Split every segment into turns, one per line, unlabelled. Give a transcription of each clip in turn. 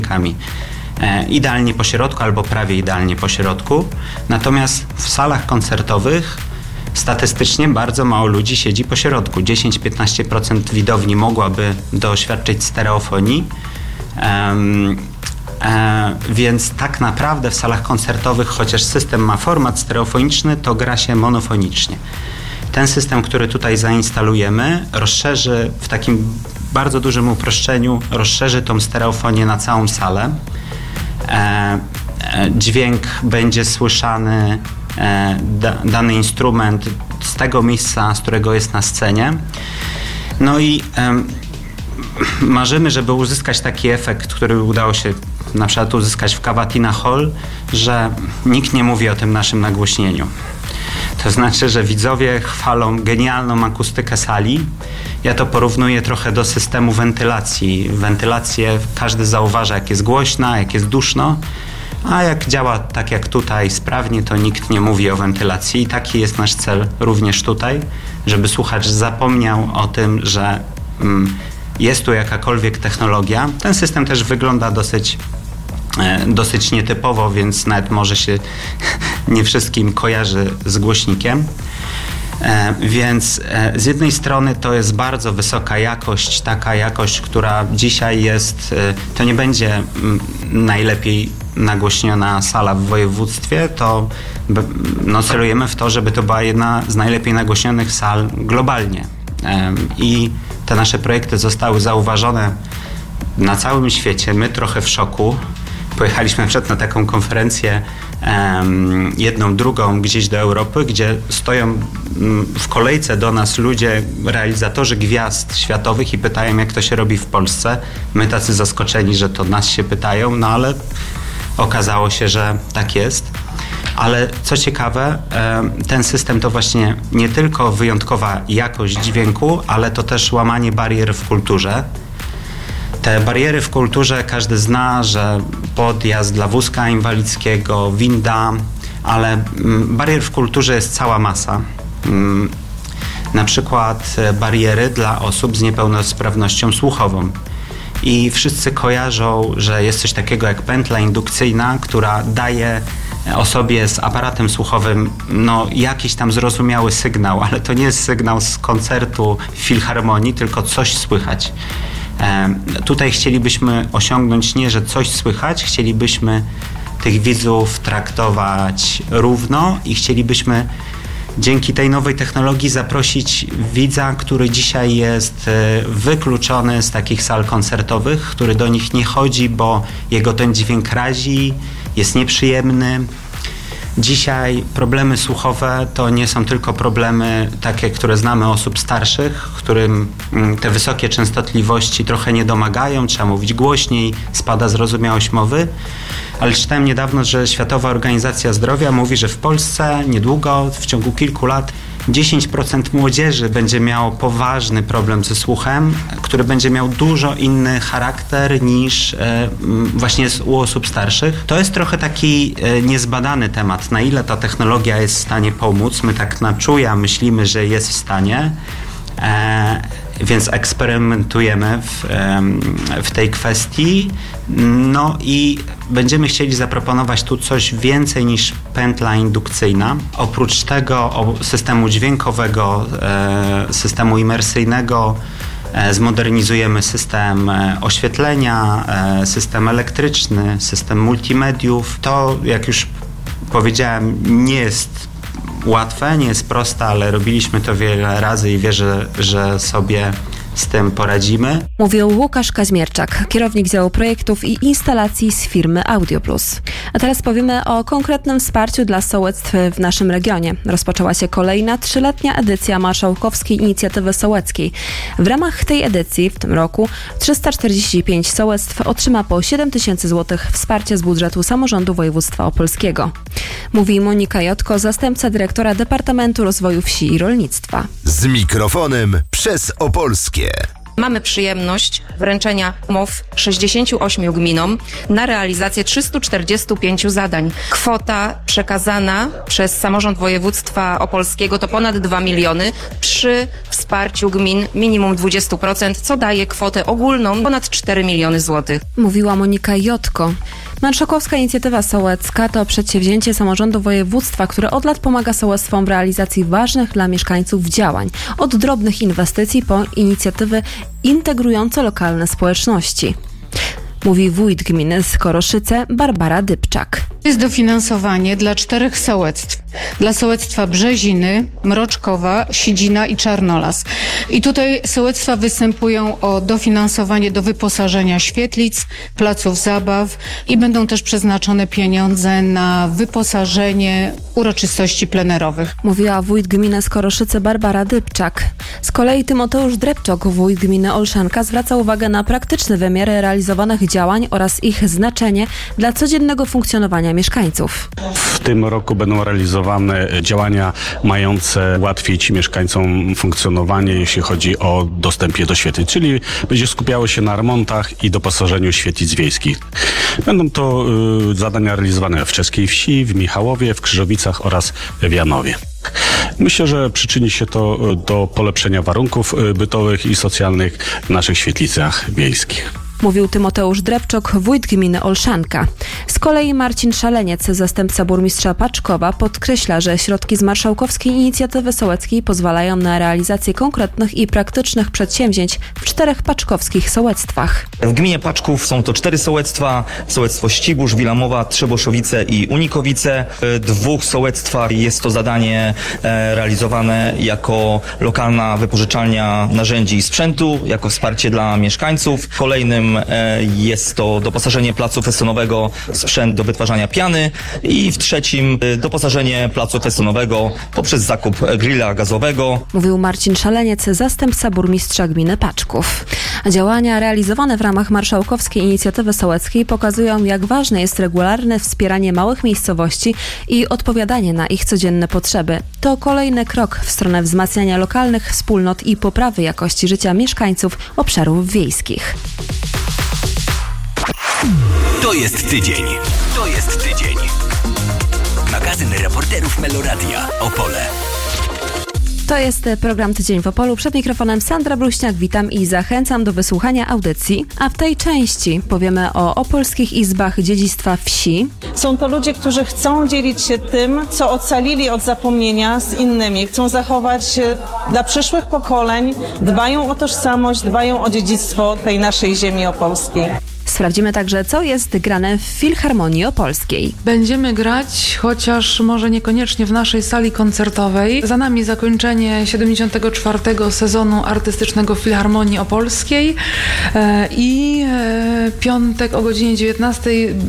idealnie po środku albo prawie idealnie po środku. Natomiast w salach koncertowych statystycznie bardzo mało ludzi siedzi po środku. 10-15% widowni mogłaby doświadczyć stereofonii. Więc tak naprawdę w salach koncertowych, chociaż system ma format stereofoniczny, to gra się monofonicznie. Ten system, który tutaj zainstalujemy, rozszerzy w takim bardzo dużym uproszczeniu, rozszerzy tą stereofonię na całą salę. Dźwięk będzie słyszany, dany instrument z tego miejsca, z którego jest na scenie. No i marzymy, żeby uzyskać taki efekt, który udało się na przykład uzyskać w Cavatina Hall, że nikt nie mówi o tym naszym nagłośnieniu. To znaczy, że widzowie chwalą genialną akustykę sali. Ja to porównuję trochę do systemu wentylacji. Wentylację każdy zauważa, jak jest głośna, jak jest duszno, a jak działa tak jak tutaj sprawnie, to nikt nie mówi o wentylacji. I taki jest nasz cel również tutaj, żeby słuchacz zapomniał o tym, że jest tu jakakolwiek technologia. Ten system też wygląda dosyć nietypowo, więc nawet może się nie wszystkim kojarzy z głośnikiem. Więc z jednej strony to jest bardzo wysoka jakość, taka jakość, która dzisiaj jest, to nie będzie najlepiej nagłośniona sala w województwie, to celujemy w to, żeby to była jedna z najlepiej nagłośnionych sal globalnie. I te nasze projekty zostały zauważone na całym świecie. My trochę w szoku. Pojechaliśmy na przykład na taką konferencję, jedną, drugą gdzieś do Europy, gdzie stoją w kolejce do nas ludzie, realizatorzy gwiazd światowych i pytają, jak to się robi w Polsce. My tacy zaskoczeni, że to nas się pytają, no ale okazało się, że tak jest. Ale co ciekawe, ten system to właśnie nie tylko wyjątkowa jakość dźwięku, ale to też łamanie barier w kulturze. Te bariery w kulturze każdy zna, że podjazd dla wózka inwalidzkiego, winda, ale barier w kulturze jest cała masa. Na przykład bariery dla osób z niepełnosprawnością słuchową. I wszyscy kojarzą, że jest coś takiego jak pętla indukcyjna, która daje osobie z aparatem słuchowym jakiś tam zrozumiały sygnał, ale to nie jest sygnał z koncertu w filharmonii, tylko coś słychać. Tutaj chcielibyśmy osiągnąć nie, że coś słychać, chcielibyśmy tych widzów traktować równo i chcielibyśmy dzięki tej nowej technologii zaprosić widza, który dzisiaj jest wykluczony z takich sal koncertowych, który do nich nie chodzi, bo jego ten dźwięk razi, jest nieprzyjemny. Dzisiaj problemy słuchowe to nie są tylko problemy takie, które znamy osób starszych, którym te wysokie częstotliwości trochę nie domagają, trzeba mówić głośniej, spada zrozumiałość mowy. Ale czytałem niedawno, że Światowa Organizacja Zdrowia mówi, że w Polsce niedługo, w ciągu kilku lat, 10% młodzieży będzie miało poważny problem ze słuchem, który będzie miał dużo inny charakter niż właśnie u osób starszych. To jest trochę taki niezbadany temat, na ile ta technologia jest w stanie pomóc. My tak na czuja myślimy, że jest w stanie, więc eksperymentujemy w tej kwestii. No i będziemy chcieli zaproponować tu coś więcej niż pętla indukcyjna. Oprócz tego systemu dźwiękowego, systemu imersyjnego, zmodernizujemy system oświetlenia, system elektryczny, system multimediów. To, jak już powiedziałem, nie jest łatwe, nie jest proste, ale robiliśmy to wiele razy i wierzę, że sobie z tym poradzimy.
Mówił Łukasz Kaźmierczak, kierownik działu projektów i instalacji z firmy AudioPlus. A teraz powiemy o konkretnym wsparciu dla sołectw w naszym regionie. Rozpoczęła się kolejna 3-letnia edycja Marszałkowskiej Inicjatywy Sołeckiej. W ramach tej edycji w tym roku 345 sołectw otrzyma po 7 000 zł wsparcia z budżetu samorządu województwa opolskiego. Mówi Monika Jotko, zastępca dyrektora Departamentu Rozwoju Wsi i Rolnictwa.
Z mikrofonem przez Opolskie. mamy przyjemność wręczenia umów 68 gminom na realizację 345 zadań. Kwota przekazana przez samorząd województwa opolskiego to ponad 2 miliony przy wsparciu gmin minimum 20%, co daje kwotę ogólną ponad 4 miliony złotych.
Mówiła Monika Jotko. Marszałkowska Inicjatywa Sołecka to przedsięwzięcie samorządu województwa, które od lat pomaga sołectwom w realizacji ważnych dla mieszkańców działań. Od drobnych inwestycji po inicjatywy integrujące lokalne społeczności. Mówi wójt gminy Skoroszyce Barbara Dybczak.
Jest dofinansowanie dla 4 sołectw. Dla sołectwa Brzeziny, Mroczkowa, Sidzina i Czarnolas. I tutaj sołectwa występują o dofinansowanie do wyposażenia świetlic, placów zabaw i będą też przeznaczone pieniądze na wyposażenie uroczystości plenerowych.
Mówiła wójt gminy Skoroszyce Barbara Dybczak. Z kolei Tymoteusz Drepczok, wójt gminy Olszanka, zwraca uwagę na praktyczne wymiary realizowanych działań oraz ich znaczenie dla codziennego funkcjonowania mieszkańców.
W tym roku będą realizowane działania mające ułatwić mieszkańcom funkcjonowanie, jeśli chodzi o dostępie do świetlic, czyli będzie skupiało się na remontach i doposażeniu świetlic wiejskich. Będą to zadania realizowane w Czeskiej Wsi, w Michałowie, w Krzyżowicach oraz w Janowie. Myślę, że przyczyni się to do polepszenia warunków bytowych i socjalnych w naszych świetlicach wiejskich.
Mówił Tymoteusz Drepczok, wójt gminy Olszanka. Z kolei Marcin Szaleniec, zastępca burmistrza Paczkowa, podkreśla, że środki z Marszałkowskiej Inicjatywy Sołeckiej pozwalają na realizację konkretnych i praktycznych przedsięwzięć w 4 paczkowskich sołectwach.
W gminie Paczków są to 4 sołectwa. Sołectwo Ścibórz, Wilamowa, Trzeboszowice i Unikowice. W 2 sołectwach jest to zadanie realizowane jako lokalna wypożyczalnia narzędzi i sprzętu, jako wsparcie dla mieszkańców. W kolejnym jest to doposażenie placu festynowego w sprzęt do wytwarzania piany i w 3 doposażenie placu festynowego poprzez zakup grilla gazowego.
Mówił Marcin Szaleniec, zastępca burmistrza gminy Paczków. Działania realizowane w ramach Marszałkowskiej Inicjatywy Sołeckiej pokazują, jak ważne jest regularne wspieranie małych miejscowości i odpowiadanie na ich codzienne potrzeby. To kolejny krok w stronę wzmacniania lokalnych wspólnot i poprawy jakości życia mieszkańców obszarów wiejskich.
To jest tydzień. To jest tydzień. Magazyn reporterów Meloradia Opole.
To jest program Tydzień w Opolu. Przed mikrofonem Sandra Bruśniak. Witam i zachęcam do wysłuchania audycji. A w tej części powiemy o opolskich izbach dziedzictwa wsi.
Są to ludzie, którzy chcą dzielić się tym, co ocalili od zapomnienia z innymi. Chcą zachować dla przyszłych pokoleń, dbają o tożsamość, dbają o dziedzictwo tej naszej ziemi opolskiej.
Sprawdzimy także, co jest grane w Filharmonii Opolskiej.
Będziemy grać, chociaż może niekoniecznie w naszej sali koncertowej. Za nami zakończenie 74. sezonu artystycznego Filharmonii Opolskiej i piątek o godzinie 19.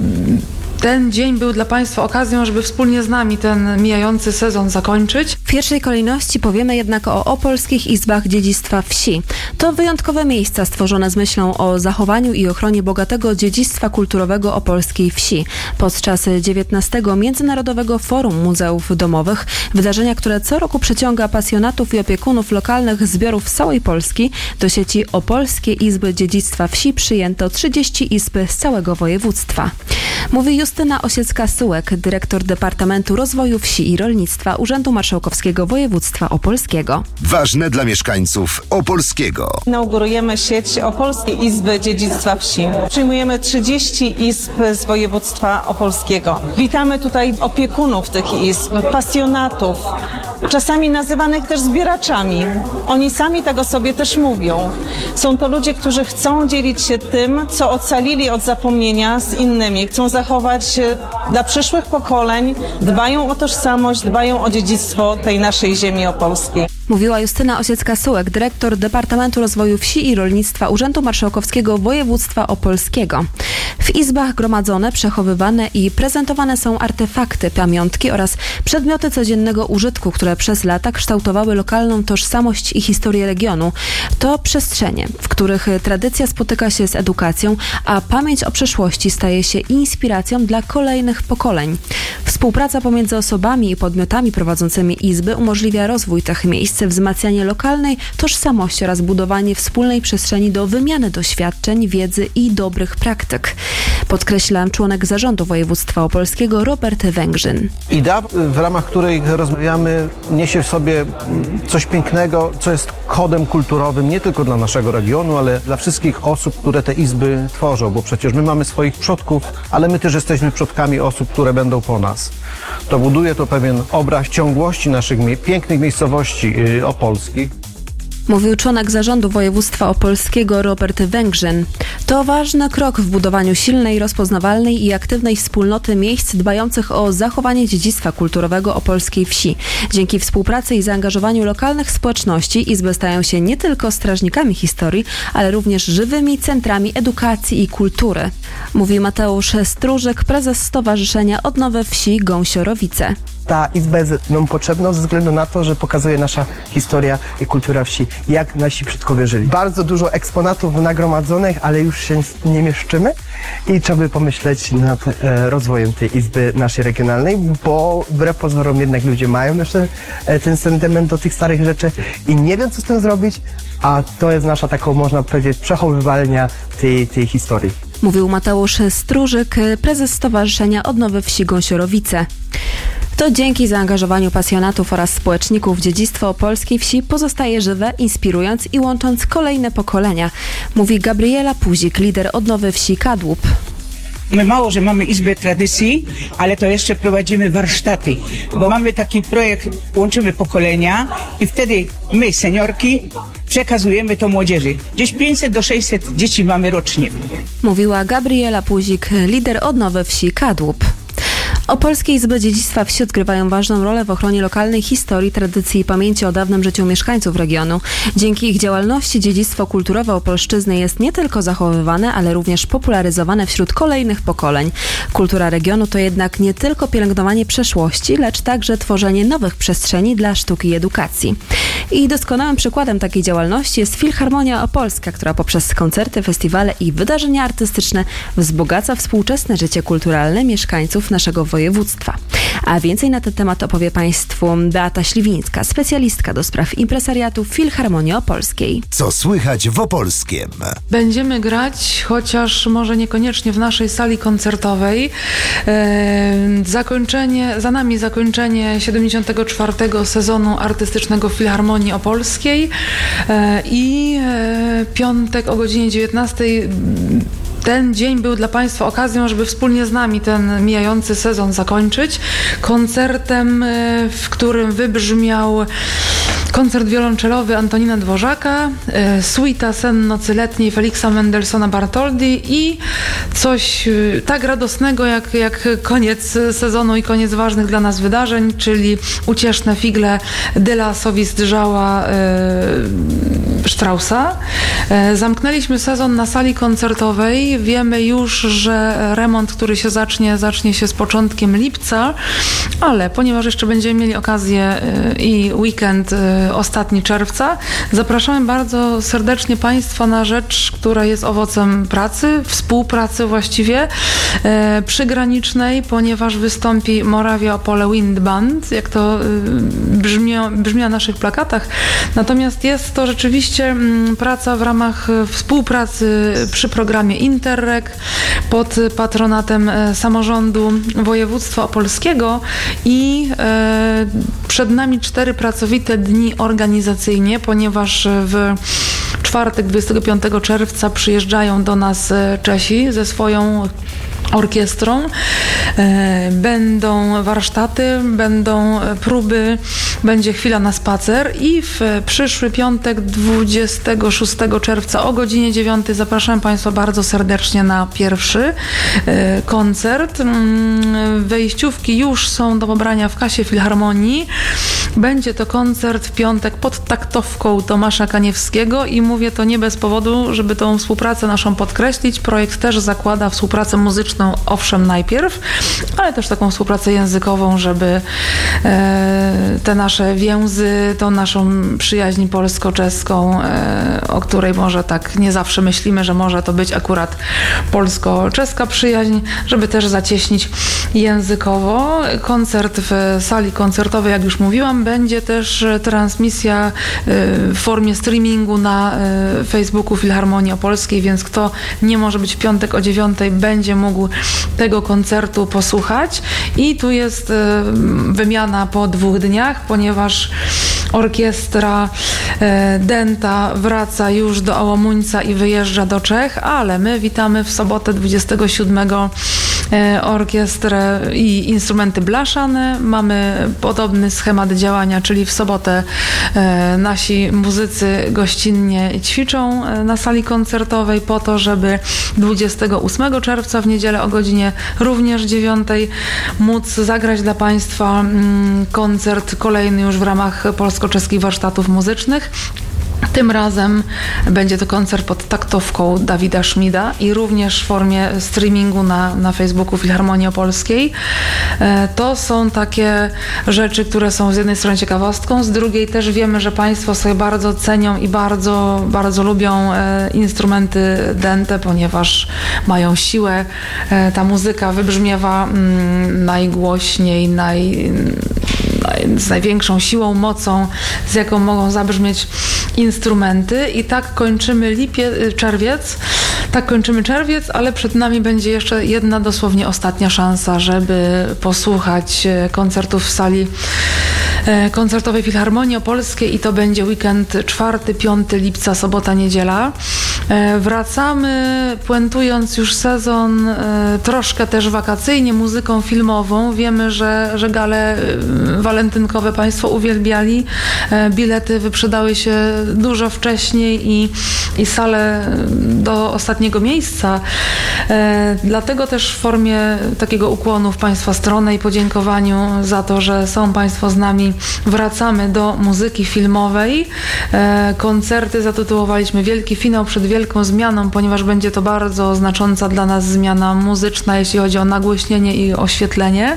Ten dzień był dla Państwa okazją, żeby wspólnie z nami ten mijający sezon zakończyć.
W pierwszej kolejności powiemy jednak o opolskich izbach dziedzictwa wsi. To wyjątkowe miejsca stworzone z myślą o zachowaniu i ochronie bogatego dziedzictwa kulturowego opolskiej wsi. Podczas 19. Międzynarodowego Forum Muzeów Domowych, wydarzenia, które co roku przyciąga pasjonatów i opiekunów lokalnych zbiorów z całej Polski, do sieci Opolskie Izby Dziedzictwa Wsi przyjęto 30 izb z całego województwa. Mówi Justyna Osiecka-Sułek, dyrektor Departamentu Rozwoju Wsi i Rolnictwa Urzędu Marszałkowskiego Województwa Opolskiego.
Ważne dla mieszkańców Opolskiego.
Inaugurujemy sieć Opolskiej Izby Dziedzictwa Wsi. Przyjmujemy 30 izb z województwa opolskiego. Witamy tutaj opiekunów tych izb, pasjonatów, czasami nazywanych też zbieraczami. Oni sami tak o sobie też mówią. Są to ludzie, którzy chcą dzielić się tym, co ocalili od zapomnienia z innymi. Chcą zachować dla przyszłych pokoleń, dbają o tożsamość, dbają o dziedzictwo tej naszej ziemi opolskiej.
Mówiła Justyna Osiecka-Sułek, dyrektor Departamentu Rozwoju Wsi i Rolnictwa Urzędu Marszałkowskiego Województwa Opolskiego. W izbach gromadzone, przechowywane i prezentowane są artefakty, pamiątki oraz przedmioty codziennego użytku, które przez lata kształtowały lokalną tożsamość i historię regionu. To przestrzenie, w których tradycja spotyka się z edukacją, a pamięć o przeszłości staje się inspiracją dla kolejnych pokoleń. Współpraca pomiędzy osobami i podmiotami prowadzącymi izby umożliwia rozwój tych miejsc, miejsce wzmacnianie lokalnej tożsamości oraz budowanie wspólnej przestrzeni do wymiany doświadczeń, wiedzy i dobrych praktyk. Podkreśla członek zarządu województwa opolskiego Robert Węgrzyn.
Idea, w ramach której rozmawiamy, niesie w sobie coś pięknego, co jest kodem kulturowym nie tylko dla naszego regionu, ale dla wszystkich osób, które te izby tworzą, bo przecież my mamy swoich przodków, ale my też jesteśmy przodkami osób, które będą po nas. To buduje to pewien obraz ciągłości naszych pięknych miejscowości opolskich.
Mówił członek zarządu województwa opolskiego Robert Węgrzyn. To ważny krok w budowaniu silnej, rozpoznawalnej i aktywnej wspólnoty miejsc dbających o zachowanie dziedzictwa kulturowego opolskiej wsi. Dzięki współpracy i zaangażowaniu lokalnych społeczności izby stają się nie tylko strażnikami historii, ale również żywymi centrami edukacji i kultury. Mówi Mateusz Stróżyk, prezes Stowarzyszenia Odnowy Wsi Gąsiorowice.
Ta izba jest nam potrzebna ze względu na to, że pokazuje nasza historia i kultura wsi, jak nasi przodkowie żyli. Bardzo dużo eksponatów nagromadzonych, ale już się nie mieszczymy i trzeba by pomyśleć nad rozwojem tej izby naszej regionalnej, bo wbrew pozorom jednak ludzie mają jeszcze ten sentyment do tych starych rzeczy i nie wiem, co z tym zrobić, a to jest nasza taką, można powiedzieć, przechowywalnia tej historii.
Mówił Mateusz Stróżyk, prezes Stowarzyszenia Odnowy Wsi Gąsiorowice. To dzięki zaangażowaniu pasjonatów oraz społeczników dziedzictwo opolskiej wsi pozostaje żywe, inspirując i łącząc kolejne pokolenia, mówi Gabriela Puzik, lider Odnowy Wsi Kadłub.
My mało, że mamy Izbę Tradycji, ale to jeszcze prowadzimy warsztaty, bo mamy taki projekt, łączymy pokolenia i wtedy my, seniorki, przekazujemy to młodzieży. Gdzieś 500 do 600 dzieci mamy rocznie.
Mówiła Gabriela Puzik, lider Odnowy Wsi Kadłub. Opolskie Izby Dziedzictwa Wsi odgrywają ważną rolę w ochronie lokalnej historii, tradycji i pamięci o dawnym życiu mieszkańców regionu. Dzięki ich działalności dziedzictwo kulturowe Opolszczyzny jest nie tylko zachowywane, ale również popularyzowane wśród kolejnych pokoleń. Kultura regionu to jednak nie tylko pielęgnowanie przeszłości, lecz także tworzenie nowych przestrzeni dla sztuki i edukacji. I doskonałym przykładem takiej działalności jest Filharmonia Opolska, która poprzez koncerty, festiwale i wydarzenia artystyczne wzbogaca współczesne życie kulturalne mieszkańców naszego województwa. A więcej na ten temat opowie Państwu Beata Śliwińska, specjalistka do spraw impresariatu Filharmonii Opolskiej.
Co słychać w Opolskiem?
Będziemy grać, chociaż może niekoniecznie w naszej sali koncertowej. Za nami zakończenie 74. sezonu artystycznego Filharmonii Opolskiej i piątek o godzinie 19:00 ten dzień był dla Państwa okazją, żeby wspólnie z nami ten mijający sezon zakończyć koncertem, w którym wybrzmiał koncert wiolonczelowy Antonina Dworzaka, suita Sen nocy letniej Feliksa Mendelssohna Bartholdy i coś tak radosnego jak koniec sezonu i koniec ważnych dla nas wydarzeń, czyli ucieszne figle de la Sowist-Żała Straussa. Zamknęliśmy sezon na sali koncertowej. Wiemy już, że remont, który się zacznie się z początkiem lipca, ale ponieważ jeszcze będziemy mieli okazję i weekend ostatni czerwca, zapraszamy bardzo serdecznie Państwa na rzecz, która jest owocem pracy, współpracy właściwie przygranicznej, ponieważ wystąpi Moravia Opole Wind Band, jak to brzmi na naszych plakatach. Natomiast jest to rzeczywiście praca w ramach współpracy przy programie Interreg pod patronatem samorządu województwa opolskiego i przed nami 4 pracowite dni organizacyjnie, ponieważ w czwartek 25 czerwca przyjeżdżają do nas Czesi ze swoją orkiestrą. Będą warsztaty, będą próby, będzie chwila na spacer i w przyszły piątek 26 czerwca o godzinie 9 zapraszam Państwa bardzo serdecznie na pierwszy koncert. Wejściówki już są do pobrania w kasie Filharmonii. Będzie to koncert w piątek pod taktowką Tomasza Kaniewskiego i mówię to nie bez powodu, żeby tą współpracę naszą podkreślić. Projekt też zakłada współpracę muzyczną, owszem najpierw, ale też taką współpracę językową, żeby te nasze więzy, tą naszą przyjaźń polsko-czeską, o której może tak nie zawsze myślimy, że może to być akurat polsko-czeska przyjaźń, żeby też zacieśnić językowo. Koncert w sali koncertowej, jak już mówiłam, zapraszam. Będzie też transmisja w formie streamingu na Facebooku Filharmonii Opolskiej, więc kto nie może być w piątek o 9:00, będzie mógł tego koncertu posłuchać. I tu jest wymiana po 2 dniach, ponieważ orkiestra Denta wraca już do Ałomuńca i wyjeżdża do Czech, ale my witamy w sobotę 27 orkiestrę i instrumenty blaszane. Mamy podobny schemat działania, czyli w sobotę nasi muzycy gościnnie ćwiczą na sali koncertowej po to, żeby 28 czerwca w niedzielę o godzinie również 9:00 móc zagrać dla Państwa koncert kolejny już w ramach Polsko-Czeskich Warsztatów Muzycznych. Tym razem będzie to koncert pod taktowką Dawida Szmida i również w formie streamingu na Facebooku Filharmonii Opolskiej. To są takie rzeczy, które są z jednej strony ciekawostką, z drugiej też wiemy, że Państwo sobie bardzo cenią i bardzo, bardzo lubią instrumenty Dente, ponieważ mają siłę. Ta muzyka wybrzmiewa najgłośniej, z największą siłą, mocą, z jaką mogą zabrzmieć instrumenty. I tak kończymy czerwiec, ale przed nami będzie jeszcze jedna dosłownie ostatnia szansa, żeby posłuchać koncertów w sali koncertowej Filharmonii Opolskiej i to będzie weekend 4-5 lipca, sobota, niedziela. Wracamy, puentując już sezon troszkę też wakacyjnie, muzyką filmową. Wiemy, że gale walentynkowe Państwo uwielbiali. Bilety wyprzedały się dużo wcześniej i sale do ostatniego miejsca. Dlatego też w formie takiego ukłonu w Państwa stronę i podziękowaniu za to, że są Państwo z nami, wracamy do muzyki filmowej. Koncerty zatytułowaliśmy Wielki Finał przed wielką zmianą, ponieważ będzie to bardzo znacząca dla nas zmiana muzyczna, jeśli chodzi o nagłośnienie i oświetlenie.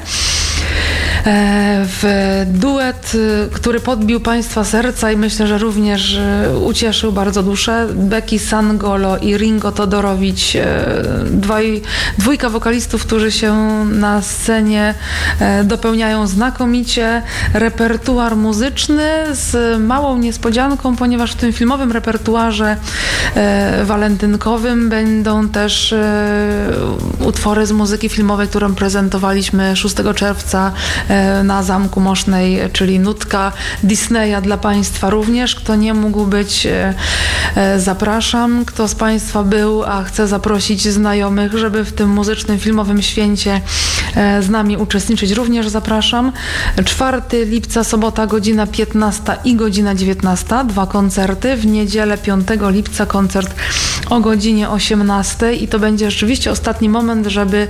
W duet, który podbił Państwa serca i myślę, że również ucieszył bardzo duszę, Becky Sangolo i Ringo Todorowicz, dwójka wokalistów, którzy się na scenie dopełniają znakomicie. Repertuar muzyczny z małą niespodzianką, ponieważ w tym filmowym repertuarze walentynkowym będą też utwory z muzyki filmowej, którą prezentowaliśmy 6 czerwca na Zamku Mosznej, czyli nutka Disneya dla Państwa również. Kto nie mógł być, zapraszam. Kto z Państwa był, a chce zaprosić znajomych, żeby w tym muzycznym, filmowym święcie z nami uczestniczyć, również zapraszam. 4 lipca, sobota, godzina 15 i godzina 19, 2 koncerty. W niedzielę 5 lipca koncert o godzinie 18 i to będzie rzeczywiście ostatni moment, żeby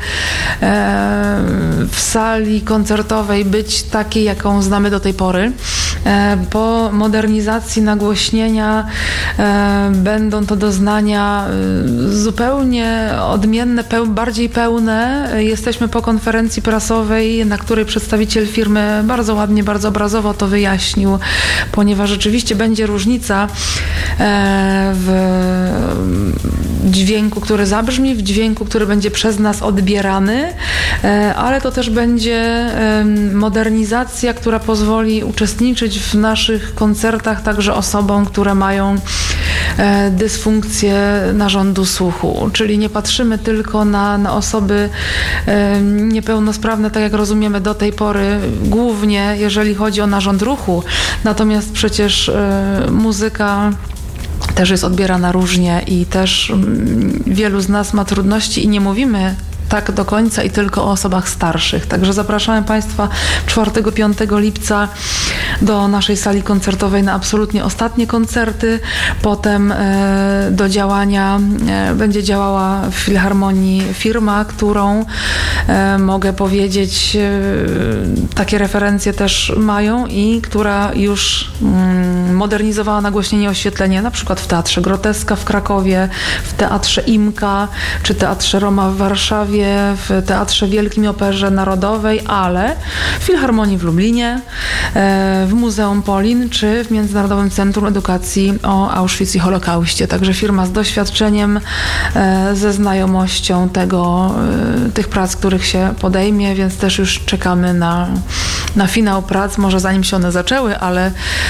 w sali koncertowej być takiej, jaką znamy do tej pory. Po modernizacji nagłośnienia będą to doznania zupełnie odmienne, bardziej pełne. Jesteśmy po konferencji prasowej, na której przedstawiciel firmy bardzo ładnie, bardzo obrazowo to wyjaśnił, ponieważ rzeczywiście będzie różnica w dźwięku, który zabrzmi, w dźwięku, który będzie przez nas odbierany, ale to też będzie modernizacja, która pozwoli uczestniczyć w naszych koncertach także osobom, które mają dysfunkcję narządu słuchu, czyli nie patrzymy tylko na osoby niepełnosprawne, tak jak rozumiemy do tej pory, głównie jeżeli chodzi o narząd ruchu, natomiast przecież muzyka też jest odbierana różnie i też wielu z nas ma trudności i nie mówimy tak do końca i tylko o osobach starszych. Także zapraszamy Państwa 4-5 lipca do naszej sali koncertowej na absolutnie ostatnie koncerty. Potem do działania będzie działała w Filharmonii firma, którą mogę powiedzieć, takie referencje też mają i która już modernizowała nagłośnienie, oświetlenie, na przykład w Teatrze Groteska w Krakowie, w Teatrze Imka, czy Teatrze Roma w Warszawie, w Teatrze Wielkim i Operze Narodowej, ale w Filharmonii w Lublinie, w Muzeum Polin, czy w Międzynarodowym Centrum Edukacji o Auschwitz i Holokauście. Także firma z doświadczeniem, ze znajomością tych prac, których się podejmie, więc też już czekamy na finał prac, może zanim się one zaczęły, ale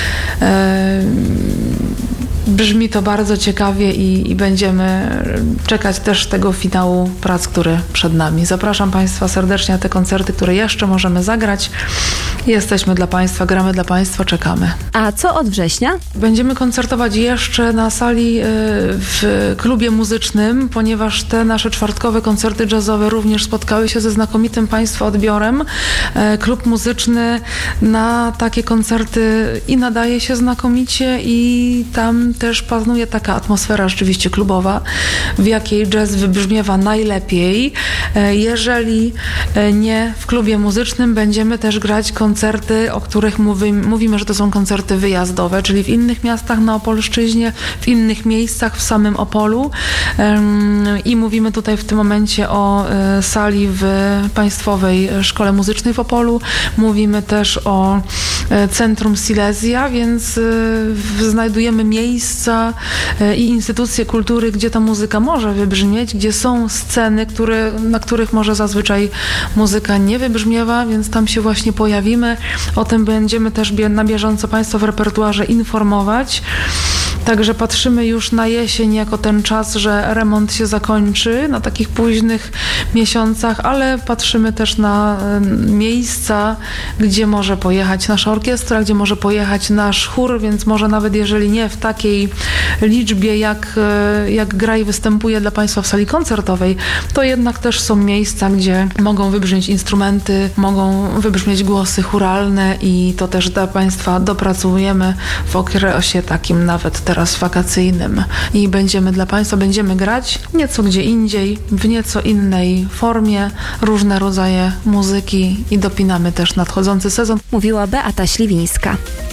brzmi to bardzo ciekawie i będziemy czekać też tego finału prac, który przed nami. Zapraszam Państwa serdecznie na te koncerty, które jeszcze możemy zagrać. Jesteśmy dla Państwa, gramy dla Państwa, czekamy.
A co od września?
Będziemy koncertować jeszcze na sali w klubie muzycznym, ponieważ te nasze czwartkowe koncerty jazzowe również spotkały się ze znakomitym Państwa odbiorem. Klub muzyczny na takie koncerty i nadaje się znakomicie i tam też panuje taka atmosfera rzeczywiście klubowa, w jakiej jazz wybrzmiewa najlepiej. Jeżeli nie w klubie muzycznym, będziemy też grać koncerty, o których mówimy, że to są koncerty wyjazdowe, czyli w innych miastach na Opolszczyźnie, w innych miejscach w samym Opolu. I mówimy tutaj w tym momencie o sali w Państwowej Szkole Muzycznej w Opolu. Mówimy też o Centrum Silesia, więc znajdujemy miejsca i instytucje kultury, gdzie ta muzyka może wybrzmieć, gdzie są sceny, na których może zazwyczaj muzyka nie wybrzmiewa, więc tam się właśnie pojawimy. O tym będziemy też na bieżąco Państwa w repertuarze informować. Także patrzymy już na jesień jako ten czas, że remont się zakończy na takich późnych miesiącach, ale patrzymy też na miejsca, gdzie może pojechać nasza orkiestra, gdzie może pojechać nasz chór, więc może nawet jeżeli nie w takiej liczbie, jak gra i występuje dla Państwa w sali koncertowej, to jednak też są miejsca, gdzie mogą wybrzmieć instrumenty, mogą wybrzmieć głosy chóralne i to też dla Państwa dopracujemy w okresie takim nawet teraz wakacyjnym i będziemy dla Państwa, będziemy grać nieco gdzie indziej, w nieco innej formie, różne rodzaje muzyki i dopinamy też nadchodzący sezon.
Mówiła Beata Śliwińska.